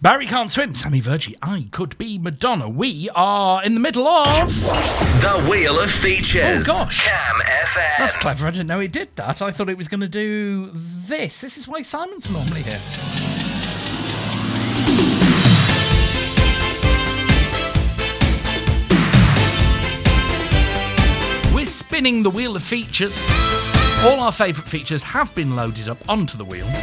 Barry Can't Swim, Sammy Virgie, I Could Be Madonna. We are in the middle of... The Wheel of Features. Oh, gosh. Cam FM. That's clever. I didn't know it did that. I thought it was going to do this. This is why Simon's normally here. We're spinning the Wheel of Features. All our favourite features have been loaded up onto the wheel.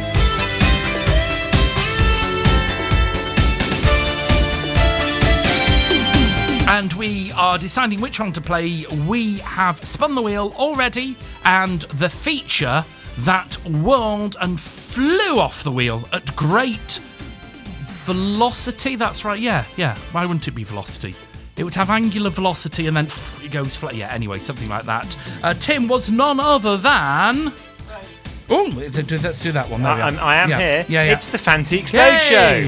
And we are deciding which one to play. We have spun the wheel already, and the feature that whirled and flew off the wheel at great velocity. That's right, yeah. Why wouldn't it be velocity? It would have angular velocity and then it goes flat. Yeah, anyway, something like that. Tim was none other than... Oh, let's do that one. There I am here. Yeah. It's the Fantiques Load Show.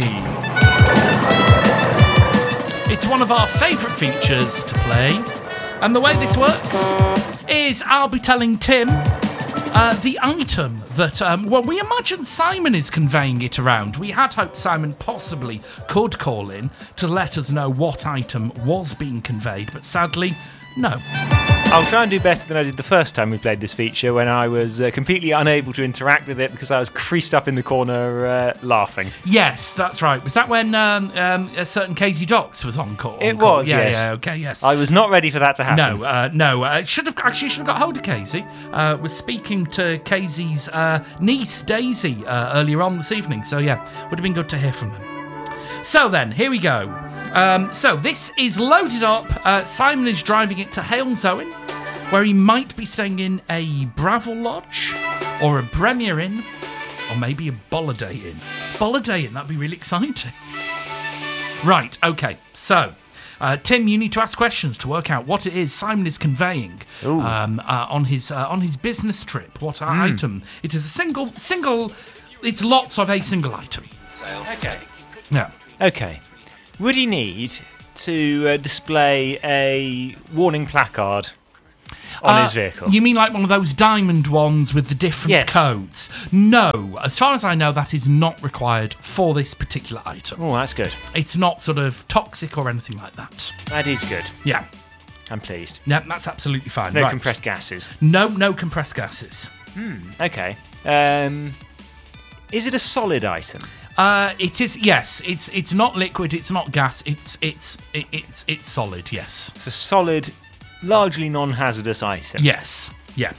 It's one of our favourite features to play. And the way this works is I'll be telling Tim the item that, we imagine Simon is conveying it around. We had hoped Simon possibly could call in to let us know what item was being conveyed, but sadly, no. I'll try and do better than I did the first time we played this feature when I was completely unable to interact with it because I was creased up in the corner laughing. Yes, that's right. Was that when a certain Casey Docks was on call? It was, yes. Yeah, okay, yes. I was not ready for that to happen. No. Should have got hold of Casey. Was speaking to Casey's niece, Daisy, earlier on this evening. So, yeah, would have been good to hear from them. So then, here we go. So this is loaded up. Simon is driving it to Hales Owen, where he might be staying in a Bravil Lodge, or a Premier Inn, or maybe a Boliday Inn. Boliday Inn, that'd be really exciting. Right, okay, so... Tim, you need to ask questions to work out what it is Simon is conveying on his business trip. What item? It is a single. It's lots of a single item. Okay. Yeah. Okay. Would he need to display a warning placard on his vehicle? You mean like one of those diamond ones with the different codes? No. As far as I know, that is not required for this particular item. Oh, that's good. It's not sort of toxic or anything like that. That is good. Yeah. I'm pleased. Yeah, that's absolutely fine. No compressed gases. No compressed gases. Okay. Is it a solid item? It is. Yes. It's not liquid. It's not gas. It's solid. Yes. It's a solid, largely non-hazardous item. Yes. Yeah.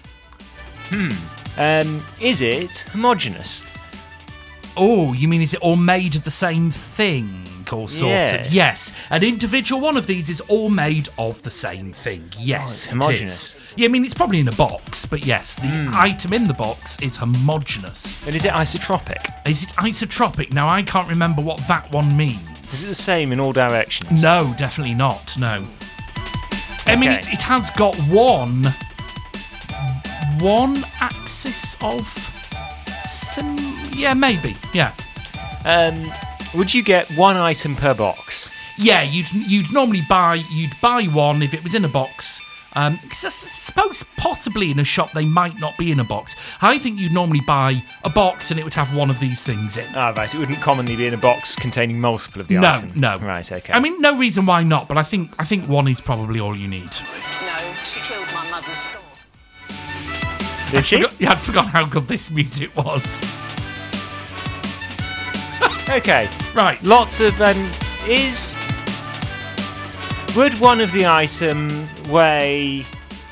Is it homogeneous? Oh, you mean is it all made of the same thing? Or sort of? Yes. An individual one of these is all made of the same thing. Yes, it's homogeneous. Yeah, I mean, it's probably in a box, but yes, the item in the box is homogeneous. And is it isotropic? Is it isotropic? Now, I can't remember what that one means. Is it the same in all directions? No, definitely not, no. I mean, it has got one axis of... yeah, maybe, yeah. Would you get one item per box? Yeah, you'd normally buy one if it was in a box. Because I suppose possibly in a shop they might not be in a box. I think you'd normally buy a box and it would have one of these things in. Ah, right. It wouldn't commonly be in a box containing multiple of the items. No. Right, okay. I mean, no reason why not, but I think one is probably all you need. No, she killed my mother's dog. Did she? I'd forgotten how good this music was. Okay. Right. Lots of would one of the item weigh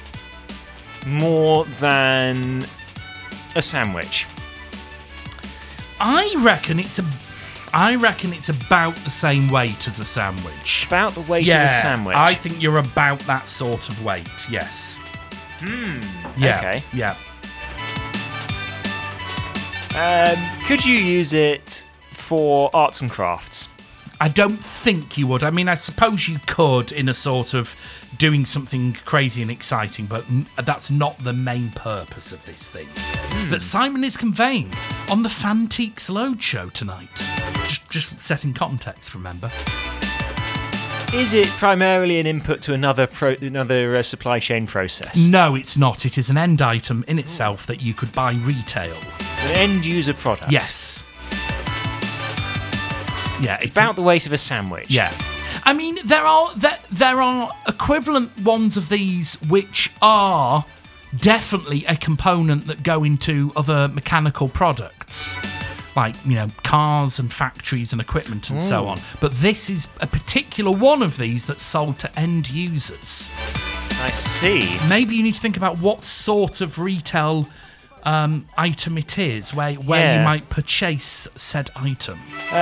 more than a sandwich? I reckon it's about the same weight as a sandwich. About the weight of a sandwich? I think you're about that sort of weight, yes. Yeah. Okay. Yeah. Could you use it for arts and crafts? I don't think you would. I mean, I suppose you could in a sort of doing something crazy and exciting, but that's not the main purpose of this thing that Simon is conveying on the Fantiques Load Show tonight. Just setting context, remember? Is it primarily an input to another supply chain process? No, it's not. It is an end item in itself that you could buy retail. An end user product? Yes. Yeah, It's about the weight of a sandwich. Yeah. I mean, there are equivalent ones of these which are definitely a component that go into other mechanical products, like, cars and factories and equipment and so on. But this is a particular one of these that's sold to end users. I see. Maybe you need to think about what sort of retail item it is, where you might purchase said item.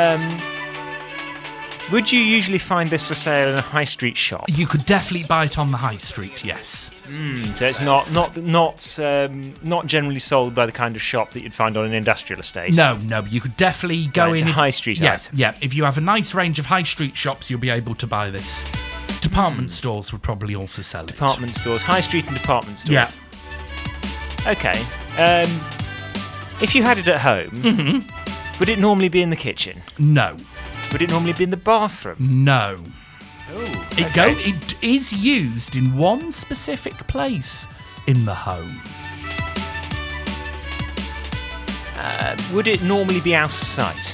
Would you usually find this for sale in a high street shop? You could definitely buy it on the high street, yes. So it's not generally sold by the kind of shop that you'd find on an industrial estate. No, you could definitely go It's in. a high street item. Yeah. If you have a nice range of high street shops, you'll be able to buy this. Department stores would probably also sell it. Department stores, high street and department stores. Yeah. Okay. If you had it at home, would it normally be in the kitchen? No. Would it normally be in the bathroom? No. Oh, It is used in one specific place in the home. Would it normally be out of sight?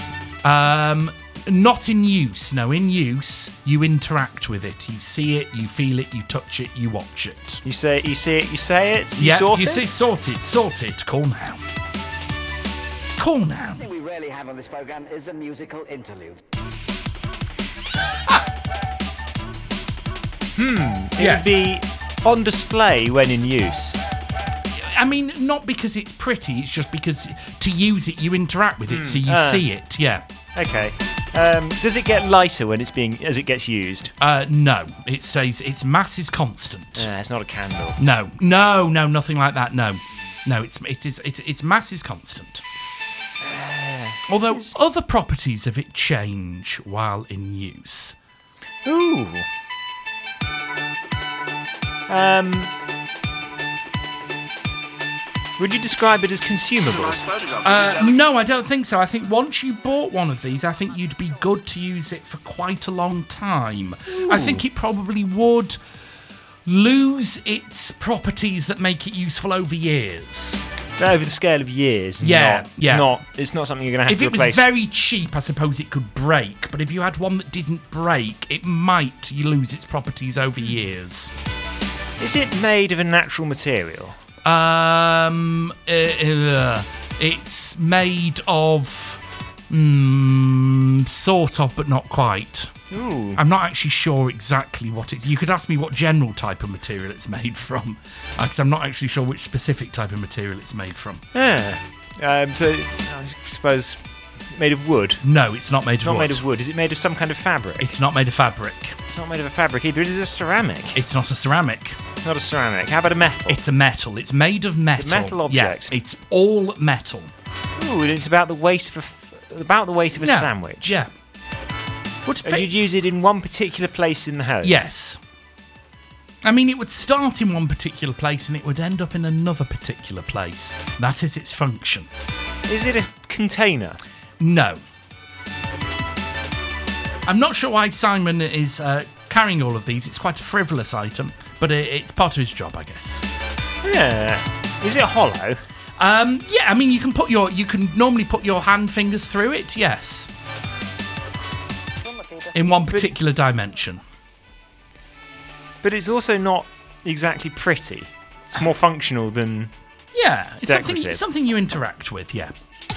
Not in use. No, in use, you interact with it. You see it, you feel it, you touch it, you watch it. You see it, you say it, you Yeah, sort you it? see, sorted. Call now. Call now. The thing we rarely have on this program is a musical interlude. It would be on display when in use. I mean, not because it's pretty, it's just because to use it, you interact with it, so you see it, yeah. Okay. Does it get lighter when as it gets used? No, its mass is constant. It's not a candle. No, nothing like that, no. No, its mass is constant. Although other properties of it change while in use. Ooh. Would you describe it as consumable? No, I don't think so. I think once you bought one of these, I think you'd be good to use it for quite a long time. Ooh. I think it probably would lose its properties that make it useful over years. Over the scale of years. Yeah. It's not something you're going to have to replace. If it was very cheap, I suppose it could break. But if you had one that didn't break, it might lose its properties over years. Is it made of a natural material? It's made of sort of, but not quite. Ooh. I'm not actually sure exactly what it's. You could ask me what general type of material it's made from, because I'm not actually sure which specific type of material it's made from. Yeah. So I suppose made of wood. No, it's not made of wood. Not made of wood. Is it made of some kind of fabric? It's not made of fabric. It's not made of a fabric either. It is a ceramic. It's not a ceramic. It's not a ceramic. How about a metal? It's a metal. It's made of metal. It's a metal object. Yeah, it's all metal. Ooh, and it's about the weight of a sandwich. Yeah. And you'd use it in one particular place in the home? Yes. I mean, it would start in one particular place and it would end up in another particular place. That is its function. Is it a container? No. I'm not sure why Simon is carrying all of these. It's quite a frivolous item, but it's part of his job, I guess. Yeah. Is it hollow? Yeah. I mean, you can normally put your hand fingers through it. Yes. In one particular dimension. But it's also not exactly pretty. It's more functional than. Yeah, it's decorative. something you interact with. Yeah.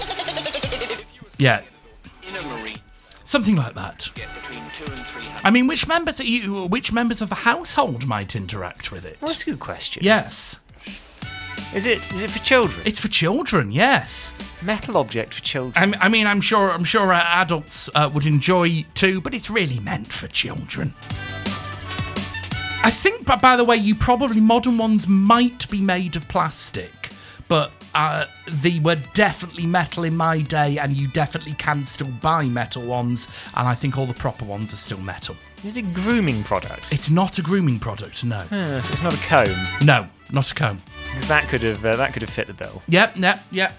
Yeah. Something like that. I mean, which members of the household might interact with it? Well, that's a good question. Yes. Is it for children? It's for children, yes. Metal object for children. I mean, I'm sure adults would enjoy too, but it's really meant for children. I think, by the way, modern ones might be made of plastic, but they were definitely metal in my day, and you definitely can still buy metal ones, and I think all the proper ones are still metal. Is it a grooming product? It's not a grooming product, no. So it's not a comb? No, not a comb. Because that could have fit the bill. Yep. Yeah.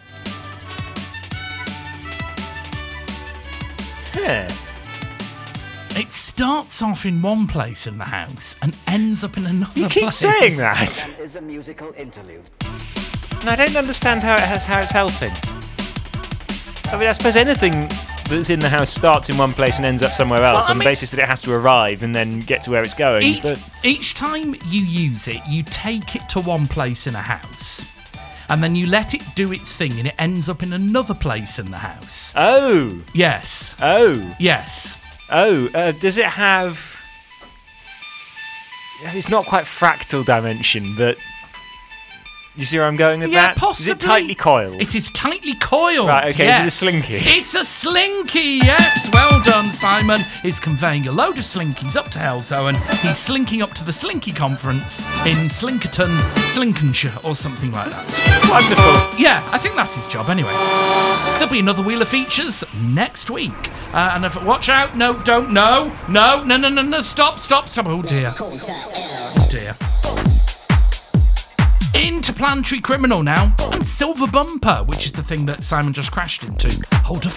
It starts off in one place in the house and ends up in another place. You keep saying that. Is a musical interlude. And I don't understand how it's helping. I mean, I suppose anything that's in the house starts in one place and ends up somewhere else Well, I on the mean- basis that it has to arrive and then get to where it's going. But Each time you use it, you take it to one place in a house, and then you let it do its thing, and it ends up in another place in the house. oh, Yes. Yes. does it have? It's not quite fractal dimension, but you see where I'm going with Yeah, that? possibly. Is it tightly coiled? It is tightly coiled. Right, okay, yes. is it a slinky? It's a slinky, yes. Well done, Simon. He's conveying a load of slinkies up to Hellzoe, and he's slinking up to the Slinky Conference in Slinkerton, Lincolnshire, or something like that. Wonderful. Yeah, I think that's his job anyway. There'll be another Wheel of Features next week. And if watch out, no, don't, no, stop. Oh dear. Oh dear. Interplanetary Criminal now, and Silver Bumper, which is the thing that Simon just crashed into. Hold a